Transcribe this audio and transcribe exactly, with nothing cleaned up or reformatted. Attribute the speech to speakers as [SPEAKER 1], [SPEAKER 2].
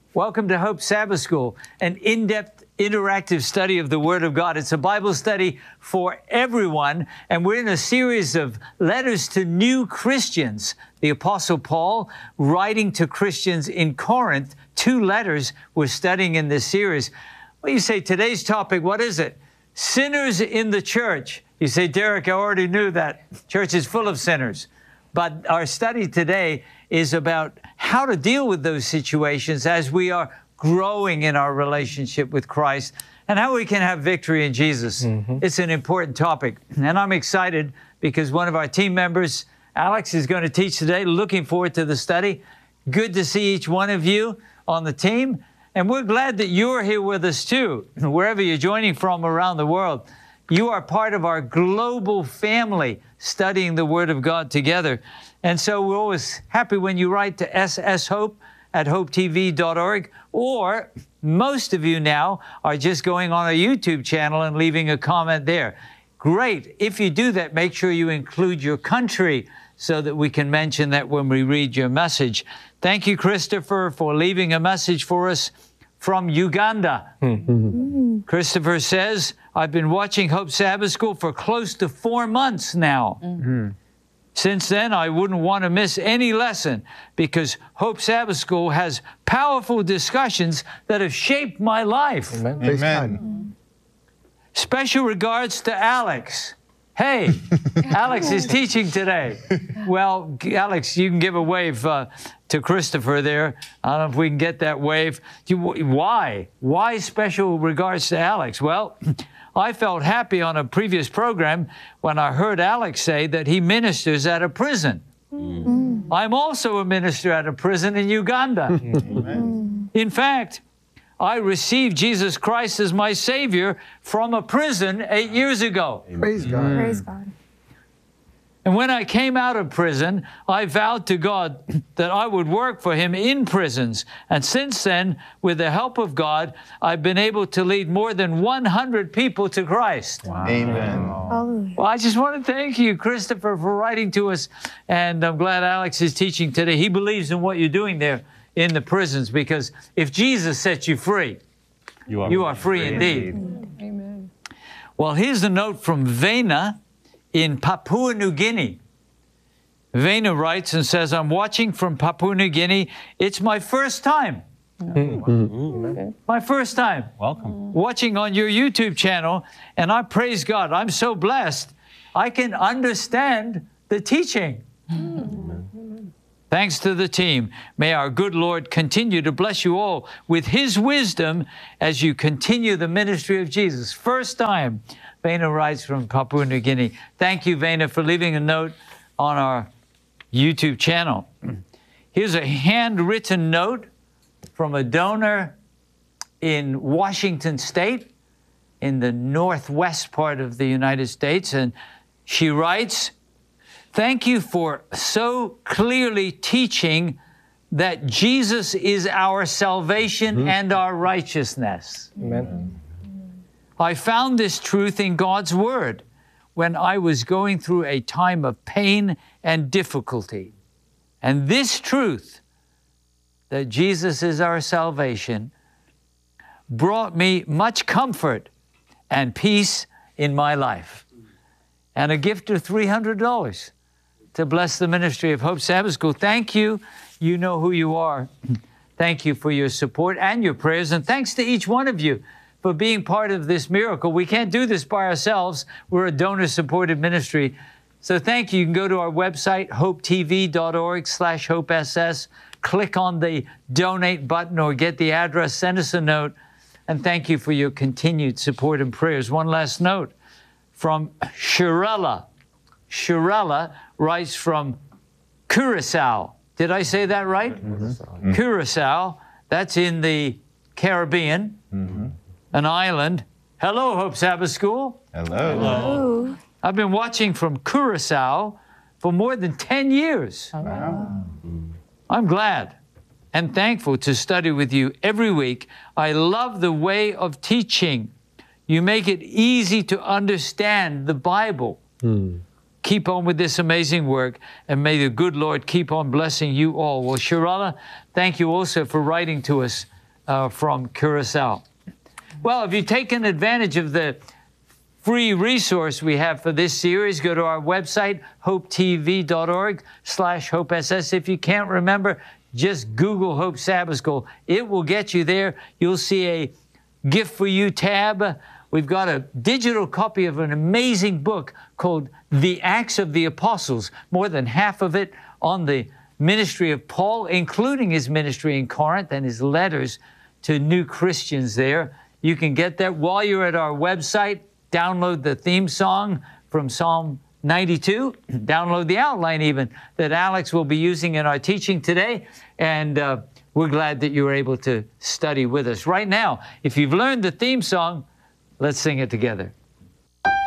[SPEAKER 1] Welcome to Hope Sabbath School, an in-depth interactive study of the Word of God. It's a Bible study for everyone, and we're in a series of letters to new Christians. The Apostle Paul writing to Christians in Corinth, two letters we're studying in this series. Well, you say, today's topic, what is it? Sinners in the church. You say, Derek, I already knew that. Church is full of sinners. But our study today is about how to deal with those situations as we are growing in our relationship with Christ and how we can have victory in Jesus. Mm-hmm. It's an important topic. And I'm excited because one of our team members, Alex, is going to teach today. Looking forward to the study. Good to see each one of you on the team. And we're glad that you're here with us too, wherever you're joining from around the world. You are part of our global family studying the Word of God together. And so we're always happy when you write to S S Hope at hope T V dot org, or most of you now are just going on a YouTube channel and leaving a comment there. Great. If you do that, make sure you include your country so that we can mention that when we read your message. Thank you, Christopher, for leaving a message for us from Uganda. Mm-hmm. Christopher says, I've been watching Hope Sabbath School for close to four months now. Mm-hmm. Since then, I wouldn't want to miss any lesson because Hope Sabbath School has powerful discussions that have shaped my life.
[SPEAKER 2] Amen. Amen.
[SPEAKER 1] Special regards to Alex. Hey, Alex is teaching today. Well, Alex, you can give a wave uh, to Christopher there. I don't know if we can get that wave. You, why? Why special regards to Alex? Well, I felt happy on a previous program when I heard Alex say that he ministers at a prison. Mm. I'm also a minister at a prison in Uganda. Amen. In fact, I received Jesus Christ as my Savior from a prison eight years ago.
[SPEAKER 2] Amen. Praise God.
[SPEAKER 3] Mm. Praise God.
[SPEAKER 1] And when I came out of prison, I vowed to God that I would work for Him in prisons. And since then, with the help of God, I've been able to lead more than one hundred people to Christ.
[SPEAKER 2] Wow. Amen.
[SPEAKER 3] Hallelujah.
[SPEAKER 1] Well, I just want to thank you, Christopher, for writing to us. And I'm glad Alex is teaching today. He believes in what you're doing there in the prisons, because if Jesus sets you free, you are, you are free, free indeed. indeed.
[SPEAKER 3] Amen.
[SPEAKER 1] Well, here's a note from Vena in Papua New Guinea. Vena writes and says, I'm watching from Papua New Guinea. It's my first time.
[SPEAKER 2] Mm-hmm.
[SPEAKER 1] My first time.
[SPEAKER 2] Welcome.
[SPEAKER 1] Watching on your YouTube channel, and I praise God. I'm so blessed. I can understand the teaching. Amen. Thanks to the team. May our good Lord continue to bless you all with His wisdom as you continue the ministry of Jesus. First time, Vena writes from Papua New Guinea. Thank you, Vena, for leaving a note on our YouTube channel. Here's a handwritten note from a donor in Washington State, in the northwest part of the United States. And she writes, thank you for so clearly teaching that Jesus is our salvation mm-hmm. and our righteousness.
[SPEAKER 2] Amen.
[SPEAKER 1] I found this truth in God's Word when I was going through a time of pain and difficulty. And this truth, that Jesus is our salvation, brought me much comfort and peace in my life. And a gift of three hundred dollars to bless the ministry of Hope Sabbath School. Thank you. You know who you are. Thank you for your support and your prayers. And thanks to each one of you for being part of this miracle. We can't do this by ourselves. We're a donor-supported ministry. So thank you. You can go to our website, hope T V dot org slash hope S S. Click on the donate button or get the address. Send us a note. And thank you for your continued support and prayers. One last note from Shirella. Shirella writes from Curacao. Did I say that right? Mm-hmm. Curacao. That's in the Caribbean. Mm-hmm. An island. Hello, Hope Sabbath School.
[SPEAKER 2] Hello.
[SPEAKER 3] Hello.
[SPEAKER 1] I've been watching from Curacao for more than ten years.
[SPEAKER 2] Wow.
[SPEAKER 1] I'm glad and thankful to study with you every week. I love the way of teaching. You make it easy to understand the Bible. Mm. Keep on with this amazing work, and may the good Lord keep on blessing you all. Well, Shirala, thank you also for writing to us uh, from Curacao. Well, if you've taken advantage of the free resource we have for this series, go to our website, hopetv.org slash hopess. If you can't remember, just Google Hope Sabbath School. It will get you there. You'll see a Gift for You tab. We've got a digital copy of an amazing book called The Acts of the Apostles, more than half of it on the ministry of Paul, including his ministry in Corinth and his letters to new Christians there. You can get that while you're at our website. Download the theme song from Psalm ninety-two. Download the outline even that Alex will be using in our teaching today. And uh, we're glad that you're able to study with us. Right now, if you've learned the theme song, let's sing it together.